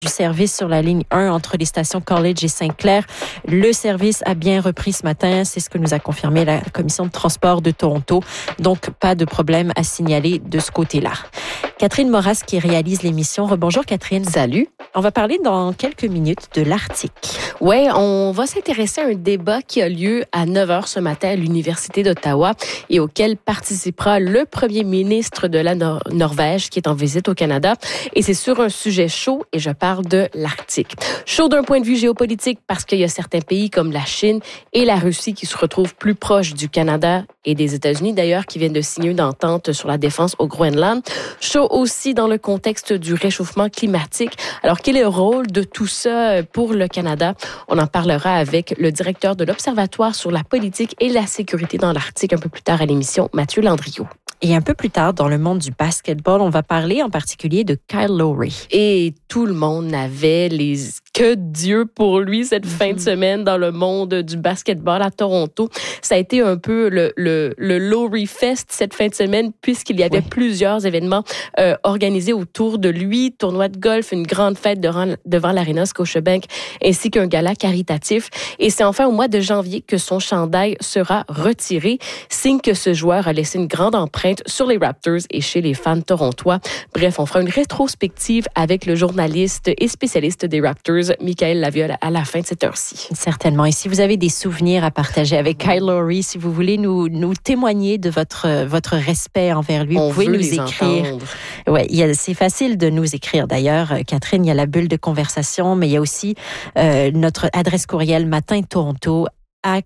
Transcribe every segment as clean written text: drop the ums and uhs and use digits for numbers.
du service sur la ligne 1 entre les stations College et Sainte-Claire. Le service a bien repris ce matin. C'est ce que nous a confirmé la Commission de transport de Toronto. Donc, pas de problème à signaler de ce côté-là. Catherine Moras qui réalise l'émission. Rebonjour Catherine. Salut. On va parler dans quelques minutes de l'Arctique. Oui, on va s'intéresser à un débat qui a lieu à 9h ce matin à l'Université d'Ottawa et auquel participera le premier ministre de la Norvège qui est en visite au Canada. Et c'est sur un sujet chaud et je parle de l'Arctique. Chaud d'un point de vue géopolitique parce qu'il y a certains pays comme la Chine et la Russie qui se retrouvent plus proches du Canada et des États-Unis d'ailleurs qui viennent de signer une entente sur la défense au Groenland. Chaud aussi dans le contexte du réchauffement climatique. Alors, quel est le rôle de tout ça pour le Canada? On en parlera avec le directeur de l'Observatoire sur la politique et la sécurité dans l'Arctique un peu plus tard à l'émission, Mathieu Landriot. Et un peu plus tard, dans le monde du basketball, on va parler en particulier de Kyle Lowry. Et tout le monde n'avait que Dieu pour lui cette fin de semaine dans le monde du basketball à Toronto. Ça a été un peu le Lowry Fest cette fin de semaine puisqu'il y avait plusieurs événements organisés autour de lui. Tournoi de golf, une grande fête devant l'Arena Scotiabank ainsi qu'un gala caritatif. Et c'est enfin au mois de janvier que son chandail sera retiré, signe que ce joueur a laissé une grande empreinte sur les Raptors et chez les fans torontois. Bref, on fera une rétrospective avec le journaliste et spécialiste des Raptors, Michael Laviole, à la fin de cette heure-ci. Certainement. Et si vous avez des souvenirs à partager avec Kyle Lowry, si vous voulez nous témoigner de votre respect envers lui, vous pouvez nous écrire. Ouais, c'est facile de nous écrire d'ailleurs. Catherine, il y a la bulle de conversation, mais il y a aussi notre adresse courriel matin-toronto à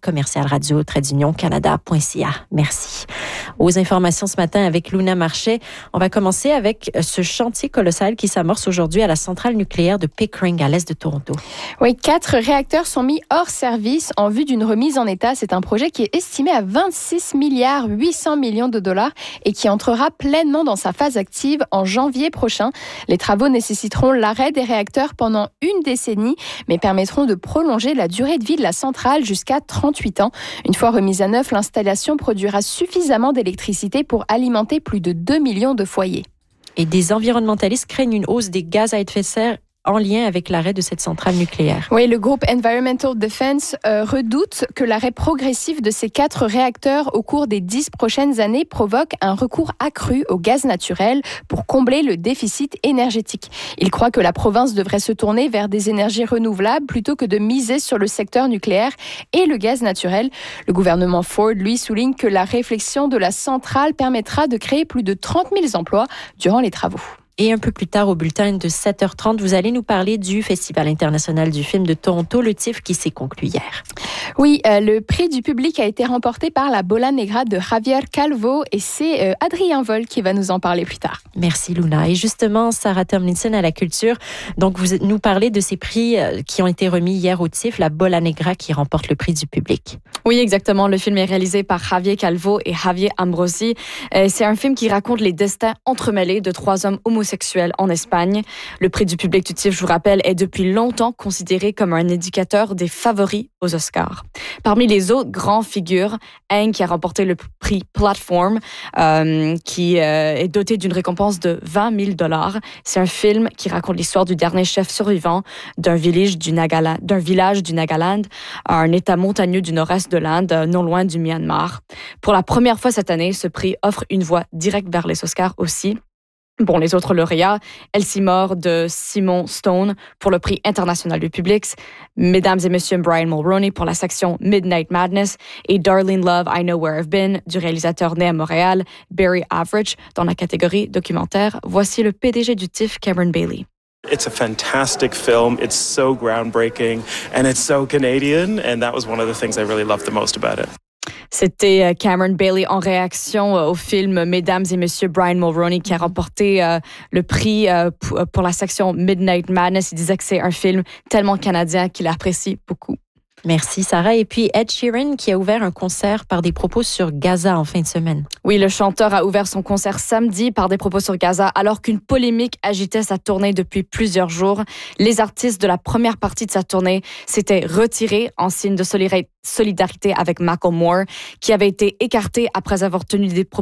commercialradio-canada.ca. Merci. Aux informations ce matin avec Luna Marchais. On va commencer avec ce chantier colossal qui s'amorce aujourd'hui à la centrale nucléaire de Pickering, à l'est de Toronto. Oui, 4 réacteurs sont mis hors service en vue d'une remise en état. C'est un projet qui est estimé à 26,8 milliards de dollars et qui entrera pleinement dans sa phase active en janvier prochain. Les travaux nécessiteront l'arrêt des réacteurs pendant une décennie, mais permettront de prolonger la durée de vie de la centrale jusqu'à 38 ans. Une fois remise à neuf, l'installation produira suffisamment d'électricité pour alimenter plus de 2 millions de foyers. Et des environnementalistes craignent une hausse des gaz à effet de serre en lien avec l'arrêt de cette centrale nucléaire. Oui, le groupe Environmental Defense redoute que l'arrêt progressif de ces 4 réacteurs au cours des 10 prochaines années provoque un recours accru au gaz naturel pour combler le déficit énergétique. Il croit que la province devrait se tourner vers des énergies renouvelables plutôt que de miser sur le secteur nucléaire et le gaz naturel. Le gouvernement Ford, lui, souligne que la réflexion de la centrale permettra de créer plus de 30 000 emplois durant les travaux. Et un peu plus tard, au bulletin de 7h30, vous allez nous parler du Festival international du film de Toronto, le TIFF, qui s'est conclu hier. Oui, le prix du public a été remporté par la Bola Negra de Javier Calvo et c'est Adrien Vol qui va nous en parler plus tard. Merci Luna. Et justement, Sarah Tomlinson à la culture, donc vous nous parlez de ces prix qui ont été remis hier au TIFF, la Bola Negra qui remporte le prix du public. Oui, exactement. Le film est réalisé par Javier Calvo et Javier Ambrosi. C'est un film qui raconte les destins entremêlés de 3 hommes homosexuels en Espagne. Le prix du public du TIFF, je vous rappelle, est depuis longtemps considéré comme un indicateur des favoris aux Oscars. Parmi les autres grandes figures, Hank qui a remporté le prix Platform, qui est doté d'une récompense de 20 000 $. C'est un film qui raconte l'histoire du dernier chef survivant d'un village du Nagaland, un état montagneux du nord-est de l'Inde, non loin du Myanmar. Pour la première fois cette année, ce prix offre une voie directe vers les Oscars aussi. Bon, les autres lauréats, Elsinore de Simon Stone pour le prix international du public, Mesdames et Messieurs Brian Mulroney pour la section Midnight Madness et Darlene Love, I Know Where I've Been du réalisateur né à Montréal, Barry Average, dans la catégorie documentaire. Voici le PDG du TIFF, Cameron Bailey. It's a fantastic film. It's so groundbreaking and it's so Canadian, and that was one of the things I really loved the most about it. C'était Cameron Bailey en réaction au film Mesdames et Messieurs Brian Mulroney qui a remporté le prix pour la section Midnight Madness. Il disait que c'est un film tellement canadien qu'il apprécie beaucoup. Merci Sarah. Et puis Ed Sheeran qui a ouvert un concert par des propos sur Gaza en fin de semaine. Oui, le chanteur a ouvert son concert samedi par des propos sur Gaza alors qu'une polémique agitait sa tournée depuis plusieurs jours. Les artistes de la première partie de sa tournée s'étaient retirés en signe de solidarité avec Macklemore qui avait été écarté après avoir tenu des propos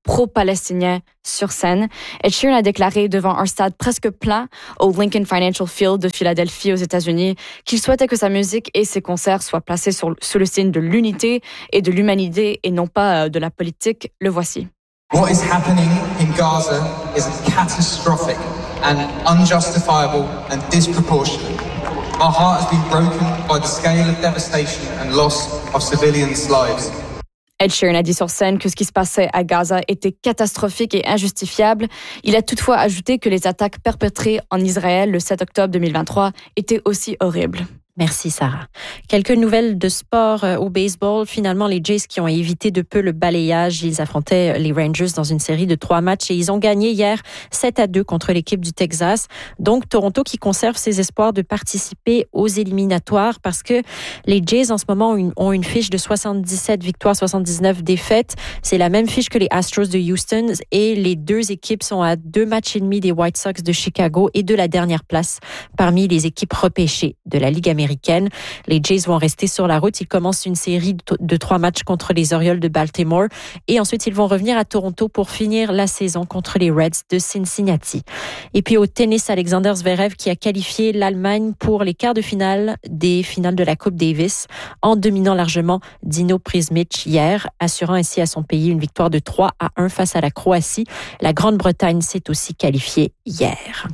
pro-palestinien sur scène. Ed Sheeran a déclaré devant un stade presque plein au Lincoln Financial Field de Philadelphie aux États-Unis qu'il souhaitait que sa musique et ses concerts soient placés sous le signe de l'unité et de l'humanité et non pas de la politique. Le voici. What is happening in Gaza is catastrophic and unjustifiable and disproportionate. Our heart has been broken by the scale of devastation and loss of civilians' lives. Ed Sheeran a dit sur scène que ce qui se passait à Gaza était catastrophique et injustifiable. Il a toutefois ajouté que les attaques perpétrées en Israël le 7 octobre 2023 étaient aussi horribles. Merci Sarah. Quelques nouvelles de sport au baseball. Finalement, les Jays qui ont évité de peu le balayage, ils affrontaient les Rangers dans une série de 3 matchs et ils ont gagné hier 7-2 contre l'équipe du Texas. Donc, Toronto qui conserve ses espoirs de participer aux éliminatoires parce que les Jays en ce moment ont une fiche de 77 victoires, 79 défaites. C'est la même fiche que les Astros de Houston et les deux équipes sont à 2 matchs et demi des White Sox de Chicago et de la dernière place parmi les équipes repêchées de la Ligue américaine. Les Jays vont rester sur la route. Ils commencent une série de 3 matchs contre les Orioles de Baltimore et ensuite ils vont revenir à Toronto pour finir la saison contre les Reds de Cincinnati. Et puis au tennis, Alexander Zverev qui a qualifié l'Allemagne pour les quarts de finale des finales de la Coupe Davis en dominant largement Dino Prismic hier, assurant ainsi à son pays une victoire de 3-1 face à la Croatie. La Grande-Bretagne s'est aussi qualifiée hier.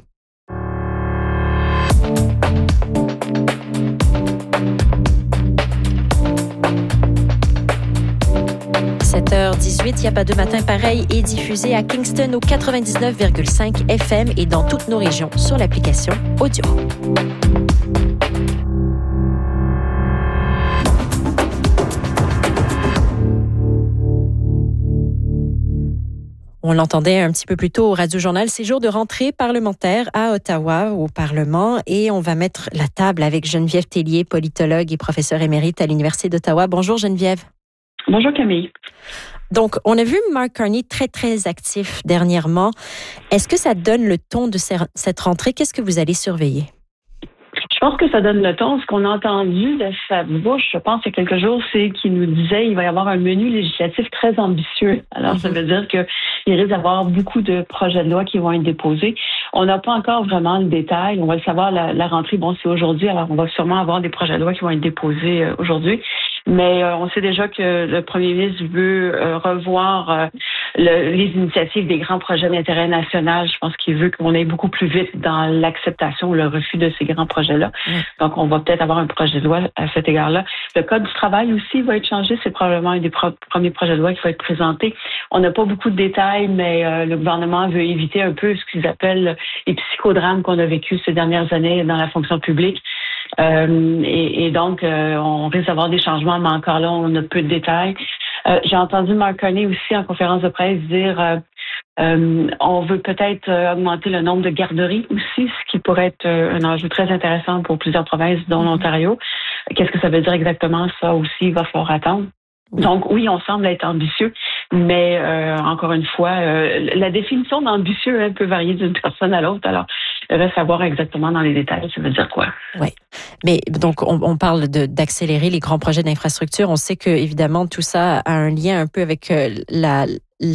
7h18, il n'y a pas de matin pareil est diffusé à Kingston au 99,5 FM et dans toutes nos régions sur l'application audio. On l'entendait un petit peu plus tôt au Radio Journal, c'est jour de rentrée parlementaire à Ottawa, au Parlement, et on va mettre la table avec Geneviève Tellier, politologue et professeure émérite à l'Université d'Ottawa. Bonjour Geneviève. Bonjour Camille. Donc, on a vu Mark Carney très, très actif dernièrement. Est-ce que ça donne le ton de cette rentrée? Qu'est-ce que vous allez surveiller? Je pense que ça donne le ton. Ce qu'on a entendu de sa bouche, je pense, il y a quelques jours, c'est qu'il nous disait qu'il va y avoir un menu législatif très ambitieux. Alors, ça veut dire qu'il risque d'avoir beaucoup de projets de loi qui vont être déposés. On n'a pas encore vraiment le détail. On va le savoir, la rentrée, bon, c'est aujourd'hui. Alors, on va sûrement avoir des projets de loi qui vont être déposés aujourd'hui. Mais on sait déjà que le premier ministre veut revoir les initiatives des grands projets d'intérêt national. Je pense qu'il veut qu'on aille beaucoup plus vite dans l'acceptation ou le refus de ces grands projets-là. Donc, on va peut-être avoir un projet de loi à cet égard-là. Le Code du travail aussi va être changé. C'est probablement un des premiers projets de loi qui va être présenté. On n'a pas beaucoup de détails, mais le gouvernement veut éviter un peu ce qu'ils appellent les psychodrames qu'on a vécu ces dernières années dans la fonction publique. Et donc, on risque d'avoir des changements, mais encore là, on a peu de détails. J'ai entendu Mark Carney aussi en conférence de presse dire on veut peut-être augmenter le nombre de garderies aussi, ce qui pourrait être un enjeu très intéressant pour plusieurs provinces, dont l'Ontario. Qu'est-ce que ça veut dire exactement? Ça aussi, il va falloir attendre. Donc oui, on semble être ambitieux, mais encore une fois, la définition d'ambitieux peut varier d'une personne à l'autre. Alors, il reste à savoir exactement dans les détails, ça veut dire quoi. Oui, mais donc on parle d'accélérer les grands projets d'infrastructure. On sait que évidemment tout ça a un lien un peu avec ce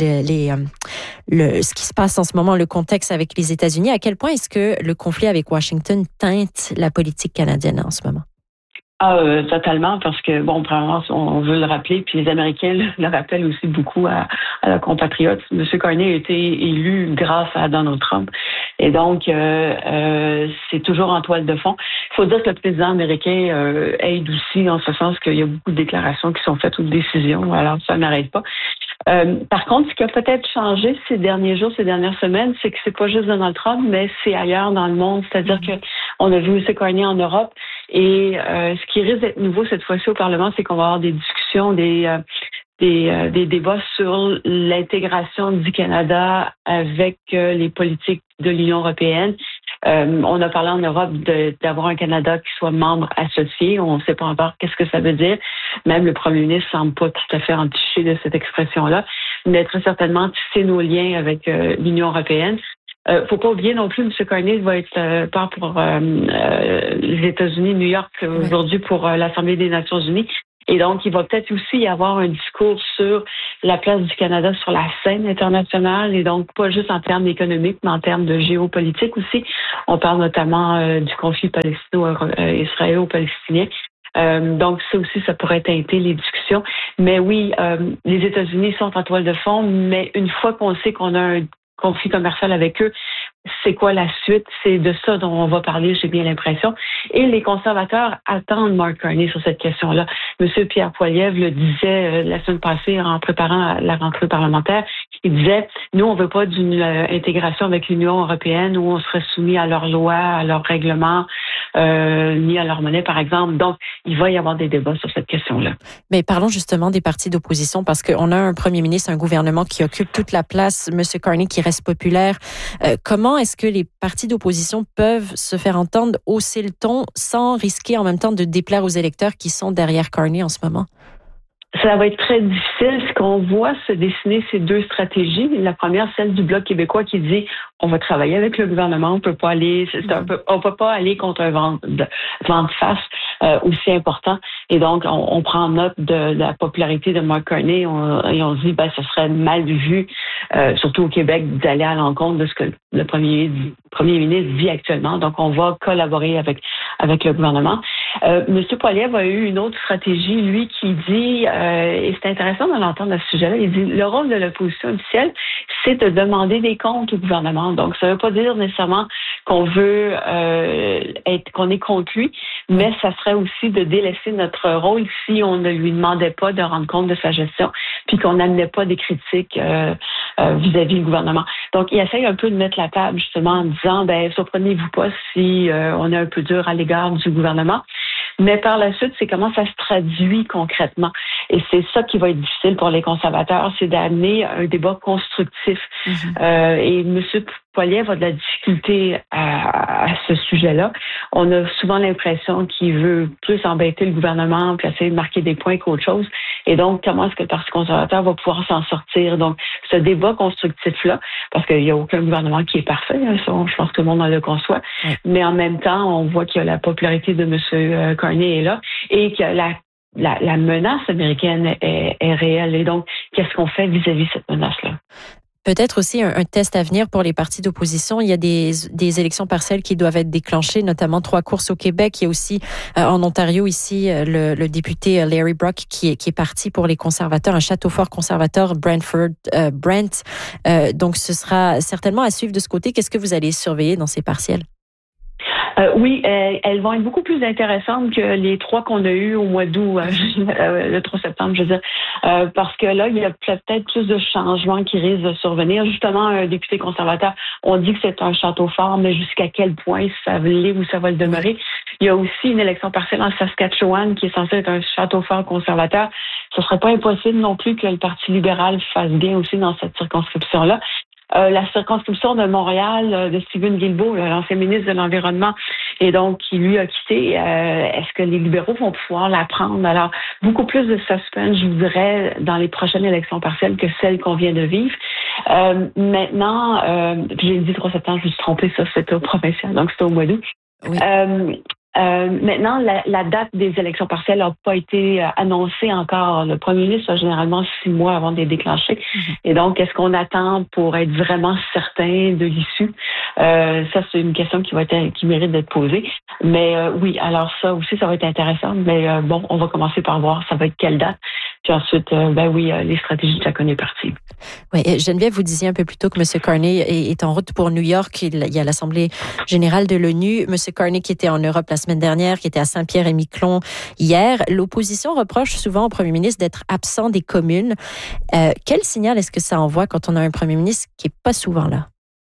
qui se passe en ce moment, le contexte avec les États-Unis. À quel point est-ce que le conflit avec Washington teinte la politique canadienne en ce moment? Totalement, parce que, bon, premièrement, on veut le rappeler, puis les Américains le rappellent aussi beaucoup à leurs compatriotes. M. Carney a été élu grâce à Donald Trump. Et donc, c'est toujours en toile de fond. Il faut dire que le président américain aide aussi en ce sens qu'il y a beaucoup de déclarations qui sont faites ou de décisions. Alors, ça n'arrête pas. Par contre, ce qui a peut-être changé ces derniers jours, ces dernières semaines, c'est que c'est pas juste Donald Trump, mais c'est ailleurs dans le monde. C'est-à-dire que on a vu M. Carney en Europe. Et ce qui risque d'être nouveau cette fois-ci au Parlement, c'est qu'on va avoir des discussions, des débats sur l'intégration du Canada avec les politiques de l'Union européenne. On a parlé en Europe d'avoir un Canada qui soit membre associé. On ne sait pas encore qu'est-ce que ça veut dire. Même le premier ministre ne semble pas tout à fait entiché de cette expression-là. Mais très certainement tisser nos liens avec l'Union européenne. Faut pas oublier non plus, M. Carney va être part pour les États-Unis, New York aujourd'hui pour l'Assemblée des Nations Unies. Et donc, il va peut-être aussi y avoir un discours sur la place du Canada sur la scène internationale, et donc pas juste en termes économiques, mais en termes de géopolitique aussi. On parle notamment du conflit palestino-israélo-palestinien. Donc, ça aussi, ça pourrait teinter les discussions. Mais oui, les États-Unis sont en toile de fond, mais une fois qu'on sait qu'on a un conflit commercial avec eux, c'est quoi la suite? C'est de ça dont on va parler, j'ai bien l'impression. Et les conservateurs attendent Mark Carney sur cette question-là. Monsieur Pierre Poilievre le disait la semaine passée en préparant la rentrée parlementaire. Il disait, nous, on veut pas d'une intégration avec l'Union européenne où on serait soumis à leurs lois, à leurs règlements, ni à leur monnaie, par exemple. Donc, il va y avoir des débats sur cette question-là. Mais parlons justement des partis d'opposition, parce qu'on a un premier ministre, un gouvernement qui occupe toute la place, Monsieur Carney qui reste populaire. Comment est-ce que les partis d'opposition peuvent se faire entendre, hausser le ton, sans risquer en même temps de déplaire aux électeurs qui sont derrière Carney en ce moment? Ça va être très difficile. Ce qu'on voit se dessiner, c'est deux stratégies. La première, celle du Bloc québécois qui dit on va travailler avec le gouvernement, on peut pas aller, on peut pas aller contre un vent de face aussi important. Et donc, on prend note de la popularité de Mark Carney et on se dit ce serait mal vu, surtout au Québec, d'aller à l'encontre de ce que le premier ministre dit actuellement. Donc, on va collaborer avec le gouvernement. Monsieur Poilievre a eu une autre stratégie, lui, qui dit, et c'est intéressant de l'entendre à ce sujet-là, il dit le rôle de l'opposition officielle, c'est de demander des comptes au gouvernement. Donc, ça ne veut pas dire nécessairement qu'on veut qu'on est contre lui, mais ça serait aussi de délaisser notre rôle si on ne lui demandait pas de rendre compte de sa gestion, puis qu'on n'amenait pas des critiques vis-à-vis du gouvernement. Donc, il essaye un peu de mettre la table, justement, en disant, surprenez-vous pas si on est un peu dur à l'égard du gouvernement. Mais par la suite, c'est comment ça se traduit concrètement. Et c'est ça qui va être difficile pour les conservateurs, c'est d'amener un débat constructif. Et M. Poilievre a de la difficulté à ce sujet-là. On a souvent l'impression qu'il veut plus embêter le gouvernement puis essayer de marquer des points qu'autre chose. Et donc, comment est-ce que le Parti conservateur va pouvoir s'en sortir? Donc, ce débat constructif-là, parce qu'il n'y a aucun gouvernement qui est parfait, je pense que tout le monde en le conçoit, mais en même temps, on voit que la popularité de M. Carney est là et que la menace américaine est réelle. Et donc, qu'est-ce qu'on fait vis-à-vis de cette menace-là? Peut-être aussi un test à venir pour les partis d'opposition. Il y a des élections partielles qui doivent être déclenchées, notamment 3 courses au Québec. Il y a aussi en Ontario ici le député Larry Brock qui est parti pour les conservateurs, un château fort conservateur, Brent. Donc ce sera certainement à suivre de ce côté. Qu'est-ce que vous allez surveiller dans ces partielles? Oui, elles vont être beaucoup plus intéressantes que les 3 qu'on a eues au mois d'août, le 3 septembre, je veux dire, parce que là, il y a peut-être plus de changements qui risquent de survenir. Justement, un député conservateur, on dit que c'est un château fort, mais jusqu'à quel point ça l'est ou ça va le demeurer. Il y a aussi une élection partielle en Saskatchewan qui est censée être un château fort conservateur. Ce serait pas impossible non plus que le Parti libéral fasse bien aussi dans cette circonscription-là. La circonscription de Montréal de Stephen Guilbeault, l'ancien ministre de l'Environnement, et donc qui lui a quitté. Est-ce que les libéraux vont pouvoir la prendre? Alors, beaucoup plus de suspense, je vous dirais, dans les prochaines élections partielles que celles qu'on vient de vivre. Maintenant, j'ai dit 3 septembre, je me suis trompée, ça c'était au provincial, donc c'était au mois d'août. Oui. Maintenant, la date des élections partielles n'a pas été annoncée encore. Le premier ministre a généralement 6 mois avant de les déclencher. Et donc, est-ce qu'on attend pour être vraiment certain de l'issue? Ça, c'est une question qui mérite d'être posée. Mais oui, alors ça aussi, ça va être intéressant. Mais bon, on va commencer par voir ça va être quelle date. Puis ensuite, les stratégies de chacun est parti. Oui, Geneviève, vous disiez un peu plus tôt que M. Carney est en route pour New York. Il y a l'Assemblée générale de l'ONU. M. Carney qui était en Europe la semaine dernière, qui était à Saint-Pierre-et-Miquelon hier. L'opposition reproche souvent au premier ministre d'être absent des communes. Quel signal est-ce que ça envoie quand on a un premier ministre qui n'est pas souvent là?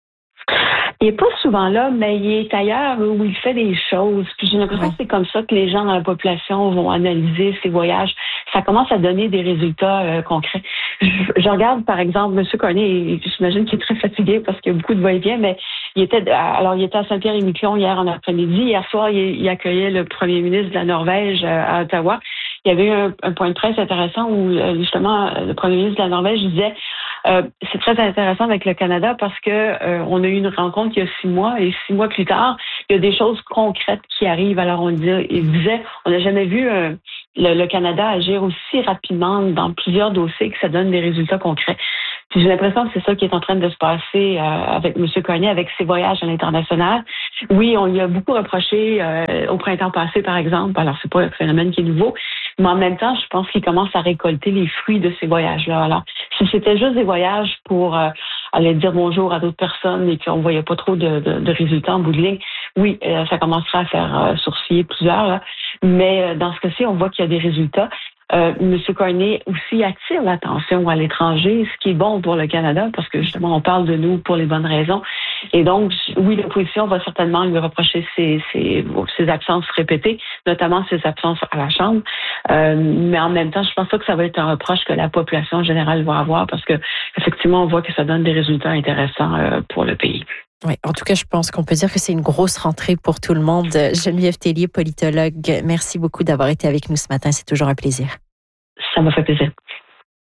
Il n'est pas souvent là, mais il est ailleurs où il fait des choses. Puis j'ai l'impression que c'est comme ça que les gens dans la population vont analyser ses voyages. Ça commence à donner des résultats concrets. Je regarde, par exemple, M. Carney, j'imagine qu'il est très fatigué parce qu'il y a beaucoup de va-et-vient, mais il était à Saint-Pierre-et-Miquelon hier en après-midi. Hier soir, il accueillait le premier ministre de la Norvège à Ottawa. Il y avait eu un point de presse intéressant où, justement, le premier ministre de la Norvège disait C'est très intéressant avec le Canada parce que on a eu une rencontre il y a 6 mois et 6 mois plus tard, il y a des choses concrètes qui arrivent. Alors on disait, on n'a jamais vu le Canada agir aussi rapidement dans plusieurs dossiers que ça donne des résultats concrets. Puis j'ai l'impression que c'est ça qui est en train de se passer avec M. Carney, avec ses voyages à l'international. Oui, on lui a beaucoup reproché au printemps passé, par exemple. Alors, c'est pas un phénomène qui est nouveau. Mais en même temps, je pense qu'il commence à récolter les fruits de ces voyages-là. Alors, si c'était juste des voyages pour aller dire bonjour à d'autres personnes et qu'on voyait pas trop de résultats en bout de ligne, oui, ça commencerait à faire sourciller plusieurs. Là. Mais dans ce cas-ci, on voit qu'il y a des résultats. M. Carney aussi attire l'attention à l'étranger, ce qui est bon pour le Canada, parce que justement, on parle de nous pour les bonnes raisons. Et donc, oui, l'opposition va certainement lui reprocher ses absences répétées, notamment ses absences à la Chambre. Mais en même temps, je pense pas que ça va être un reproche que la population générale va avoir, parce que effectivement, on voit que ça donne des résultats intéressants pour le pays. Oui, en tout cas, je pense qu'on peut dire que c'est une grosse rentrée pour tout le monde. Geneviève Tellier, politologue, merci beaucoup d'avoir été avec nous ce matin. C'est toujours un plaisir. Ça m'a fait plaisir.